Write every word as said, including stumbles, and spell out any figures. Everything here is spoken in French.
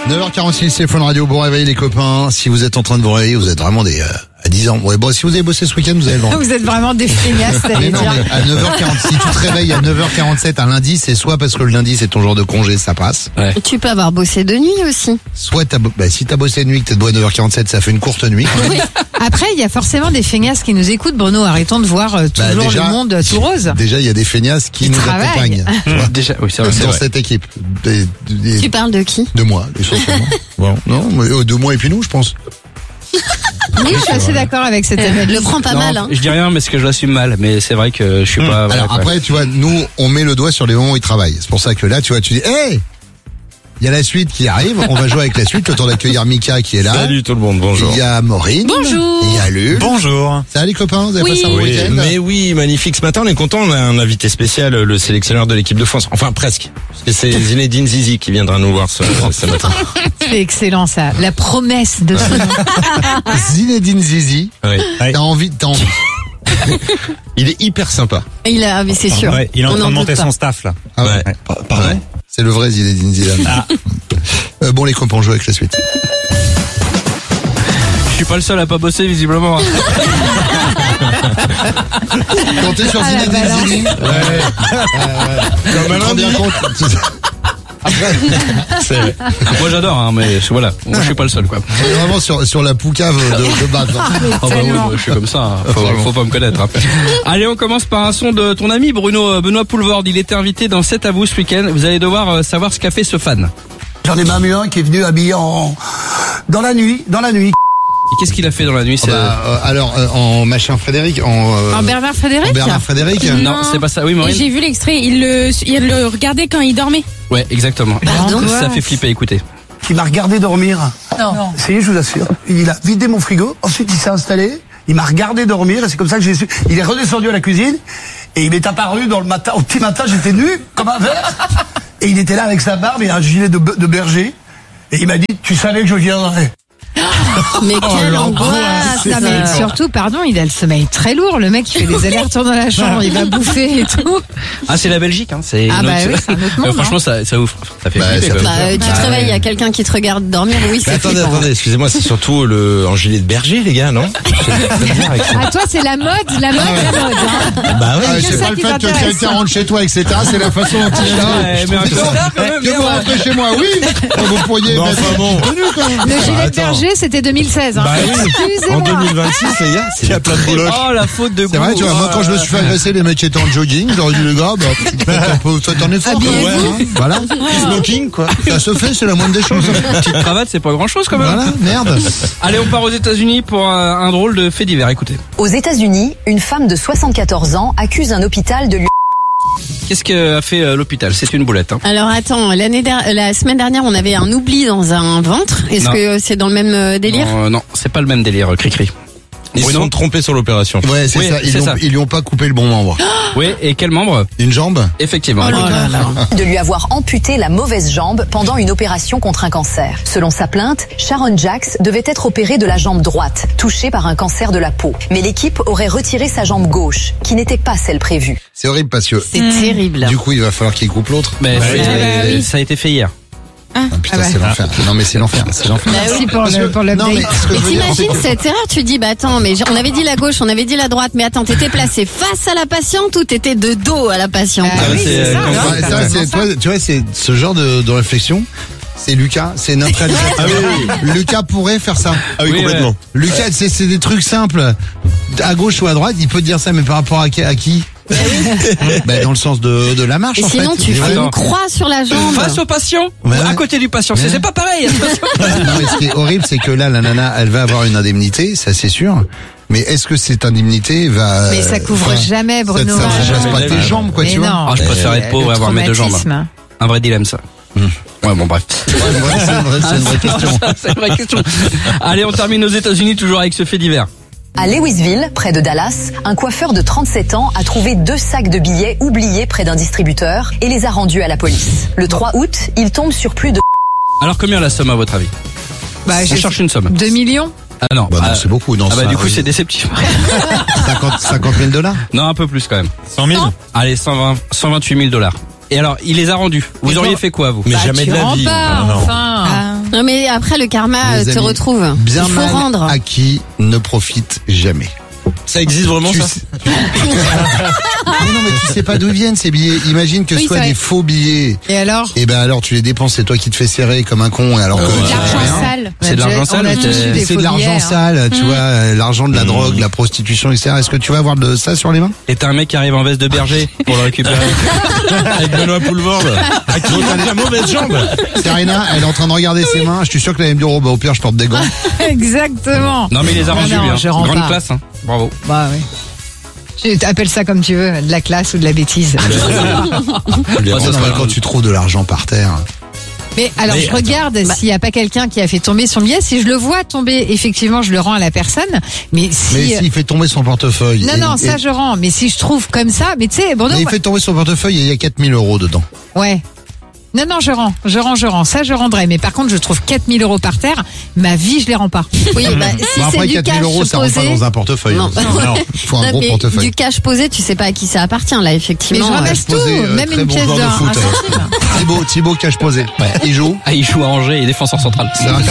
neuf heures quarante-six, c'est Fun Radio. Bon réveil les copains. Si vous êtes en train de vous réveiller, vous êtes vraiment des... Euh, à dix ans. Ouais, bon, si vous avez bossé ce week-end, vous avez le droit. Vous êtes vraiment des feignasses, ça mais veut non, dire. mais à neuf heures quarante, si tu te réveilles à neuf heures quarante-sept un lundi, c'est soit parce que le lundi c'est ton jour de congé, ça passe. Ouais. Tu peux avoir bossé de nuit aussi. Soit t'as, bo- bah, si t'as bossé de nuit, que t'es debout à neuf heures quarante-sept, ça fait une courte nuit. Oui. Après, il y a forcément des feignasses qui nous écoutent. Bruno, arrêtons de voir euh, Bah, toujours déjà, le monde euh, tout rose. Déjà, il y a des feignasses qui Qui nous travaillent. accompagnent. Tu vois, Déjà, oui, c'est vrai. c'est dans vrai. cette équipe. Des- des- Tu parles de qui? de moi, essentiellement. Bon, non, mais, euh, de moi et puis nous, je pense. Oui, je suis assez d'accord avec cette analyse. Le prends pas Non, mal, hein. Je dis rien parce que je l'assume mal, mais c'est vrai que je suis pas. voilà, Alors quoi. après, tu vois, nous, on met le doigt sur les moments où ils travaillent. C'est pour ça que là, tu vois, tu dis, hé, il y a la suite qui arrive, on va jouer avec la suite, le temps d'accueillir Mika qui est là. Salut tout le monde, bonjour. Il y a Maureen. Bonjour. Il y a Luc. Bonjour. Salut les copains, vous avez Oui. passé un bon Oui, week-end? mais oui, magnifique. Ce matin, on est content. On a un invité spécial, le sélectionneur de l'équipe de France. Enfin, presque. Parce que c'est Zinedine Zizi qui viendra nous voir ce, ce matin. C'est excellent ça. La promesse de ce nom. Zinedine Zizi. Oui. T'as envie, t'as envie. Il est hyper sympa. Il a, mais c'est sûr. Ouais, il est en On train en de doute monter pas. son staff là. Ah ouais. Ouais. Pa- Pardon. C'est le vrai Zinedine Zidane. Euh, bon les copains, on joue avec la suite. Je suis pas le seul à pas bosser visiblement. Comptez sur Ah, la Zinedine balance. Zizi. Comme Je me rends bien compte. Après, C'est vrai. Moi j'adore, hein, mais je- voilà, moi, je suis pas le seul quoi. on est vraiment sur, sur la poucave de, de base. hein. Ah bah oui, Tellement. moi, je suis comme ça, hein. faut, Vraiment. faut pas me connaître. hein. Allez, on commence par un son de ton ami Bruno euh, Benoît Poulvord. Il était invité dans C'est à vous ce week-end. Vous allez devoir euh, savoir ce qu'a fait ce fan. J'en ai même eu un qui est venu habillé en dans la nuit, dans la nuit. Et qu'est-ce qu'il a fait dans la nuit Ah c'est... bah, euh, alors euh, en machin Frédéric, en, euh, En Bernard Frédéric. en Bernard Frédéric. Non, c'est pas ça. Oui, Maureen. J'ai vu l'extrait, il le, il le regardait quand il dormait. Ouais, exactement. Pardon. Ça fait flipper, écoutez. Qui m'a regardé dormir. Non. Si, je vous assure. Il a vidé mon frigo. Ensuite, il s'est installé. Il m'a regardé dormir et c'est comme ça que j'ai su. Il est redescendu à la cuisine et il m'est apparu dans le matin. Au petit matin, j'étais nu comme un verre et il était là avec sa barbe et un gilet de, de berger. Et il m'a dit, tu savais que je viendrais. Mais quelle angoisse. Ah, mais surtout, pardon, il a le sommeil très lourd. Le mec, il fait des allers-retours dans la chambre, il va bouffer et tout. Ah, c'est la Belgique, hein. C'est Ah une bah autre- oui, c'est un autre Euh, monde, franchement, ça, ça ouf. Ça fait Bah, flipper. ça quoi. fait Bah, euh, tu te réveilles, il y a quelqu'un qui te regarde dormir. Oui, Mais c'est attendez, flippant. attendez, excusez-moi, c'est surtout le en gilet de berger, les gars, non? Ah, toi, c'est la mode, la mode, la mode. Hein. Bah Ah, oui. que c'est ça pas le qui fait que t'intéresse. quelqu'un rentre chez toi, et cetera. C'est la façon dont il est là. Ouais, mais un costard, quand même, Que vous bien, rentrez chez moi, oui. Vous pourriez Non, mettre enfin bon. une tenue, quand même. Le gilet de attends. berger, c'était deux mille seize. Hein. Bah oui. En Excusez-moi. deux mille vingt-six, les gars, c'est la plein de boulots. Oh, la faute de goût. C'est vrai, tu vois, moi quand je me suis fait agresser, les mecs étaient en jogging, j'aurais dit les gars, bah, peut-être un peu, faites un effort, quoi. Habillez-vous. Ouais, hein, voilà. Smoking, quoi. Ça se fait, c'est la moindre des choses. Petite cravate, c'est pas grand chose quand même. Voilà, merde. Allez, on part aux États-Unis pour euh, un drôle de fait divers. Écoutez. Aux États-Unis, une femme de soixante-quatorze ans accuse un hôpital de lui. Qu'est-ce qu'a fait euh, l'hôpital? C'est une boulette. Hein. Alors attends, l'année der- la semaine dernière, on avait un oubli dans un ventre. Est-ce Non. que c'est dans le même euh, délire? Non, euh, non, c'est pas le même délire, euh, cri-cri. Ils se Bruno sont trompés sur l'opération. Ouais, c'est Oui, ça. Ils, c'est lui ont- ça. ils lui ont pas coupé le bon membre. Oui, et quel membre? Une jambe? Effectivement. Oh là là. de lui avoir amputé la mauvaise jambe pendant une opération contre un cancer. Selon sa plainte, Sharon Jacks devait être opérée de la jambe droite, touchée par un cancer de la peau. Mais l'équipe aurait retiré sa jambe gauche, qui n'était pas celle prévue. C'est horrible parce que, C'est terrible. du coup, il va falloir qu'il coupe l'autre. Mais c'est- bah oui. ça a été fait hier. Ah, putain, Ah bah. c'est l'enfer. Non, mais c'est l'enfer. C'est l'enfer. Merci pour Parce que- le- pour non, mais l'update. ce que Mais je veux dire, c'est t'imagines que- cette erreur, tu dis, bah attends, mais on avait dit la gauche, on avait dit la droite, mais attends, t'étais placé face à la patiente ou t'étais de dos à la patiente? Ah oui, c'est, c'est ça. euh, hein, Ouais, c'est ça, vraiment c'est, ça. toi, tu vois, c'est ce genre de, de réflexion. C'est Lucas, c'est notre réalisateur. Lucas pourrait faire ça. Ah oui, Oui, complètement. Lucas, c'est, c'est des trucs simples. À gauche ou à droite, il peut te dire ça, mais par rapport à qui, à qui Ben, dans le sens de, de la marche, Et en sinon, fait. tu fais Attends. une croix sur la jambe. Face au patient ou Ouais, à ouais. côté du patient. C'est, Ouais. c'est pas pareil. Non, mais ce qui est horrible, c'est que là, la nana, elle va avoir une indemnité, ça c'est sûr. Mais est-ce que cette indemnité va... Mais ça couvre enfin, jamais, Bruno. Ça, ça Ah, chasse pas ouais. tes jambes, quoi, Mais tu vois. non. Ah, je préfère être pauvre et Le avoir mes deux jambes. traumatisme. Un vrai dilemme, ça. Ouais, bon, bref. Ouais, c'est une vraie, c'est une vraie- c'est une vraie question. Ça, c'est une vraie question. Allez, on termine aux États-Unis toujours avec ce fait divers. À Lewisville, près de Dallas, un coiffeur de trente-sept ans a trouvé deux sacs de billets oubliés près d'un distributeur et les a rendus à la police. Le trois août, il tombe sur plus de... Alors, combien la somme à votre avis? Bah, On j'ai- cherche une somme. deux millions. Ah non. Bah non, Ah, c'est beaucoup, non. Ah bah ça, du coup oui. c'est déceptif. cinquante, cinquante mille dollars. Non, un peu plus quand même. cent mille. Allez, cent vingt, cent vingt-huit mille dollars. Et alors, il les a rendus. Vous Mais auriez non. fait quoi, vous? Mais Bah, jamais tu de la rends vie. pas, Ah, non. enfin. Ah. Non mais après le karma Les te amis, retrouve. Bien Il faut mal rendre. acquis ne profite jamais. Ça existe vraiment, Tu ça? sais- Mais non, mais tu sais pas d'où ils viennent ces billets. Imagine que ce Oui, soit c'est vrai. des faux billets. Et alors? Et ben alors tu les dépenses, c'est toi qui te fais serrer comme un con. Alors que Ouais. tu sais L'argent rien. sale. C'est de l'argent On a sale, tous c'est- eu des C'est faux de l'argent billets, hein. sale, tu vois, euh, l'argent de la drogue, la prostitution, et cetera. Est-ce que tu vas avoir de ça sur les mains? Et t'as un mec qui arrive en veste de berger pour le récupérer. Avec Benoît Poulvord. Avec la mauvaise jambe. Serena, elle est en train de regarder ses mains. Je suis sûr qu'elle va me dire, oh bah au pire je porte des gants. Exactement. Non mais il les a Non, rendus non, bien. je rends Grande pas. classe, hein. Bravo. Bah oui. Tu appelles ça comme tu veux, de la classe ou de la bêtise. Les Oh, ça non, mais sera- quand tu trouves de l'argent par terre. Mais alors Mais je attends. regarde s'il n'y a pas quelqu'un qui a fait tomber son billet. Si je le vois tomber, effectivement, je le rends à la personne. Mais si... Mais s'il fait tomber son portefeuille. Non, et- non, ça et- je rends. Mais si je trouve comme ça, mais tu sais, bon, mais non, il moi- fait tomber son portefeuille et il y a quatre mille euros dedans. ouais. Non, non, je rends, je rends, je rends. Ça, je rendrai. Mais par contre, je trouve quatre mille euros par terre. Ma vie, je les rends pas. Oui, bah, si Bon, c'est après du quatre cash mille euros, ça rentre pas posé. dans un portefeuille. Non. hein. Non, il faut un Non, gros mais portefeuille. du cash posé, tu sais pas à qui ça appartient là, Mais effectivement. je euh, ramasse tout, Posé, euh, même très une bon pièce joueur de de un foot. centime. Thibaut, Thibaut cache posé. Il joue. Ah, il joue à Angers et défenseur central. C'est un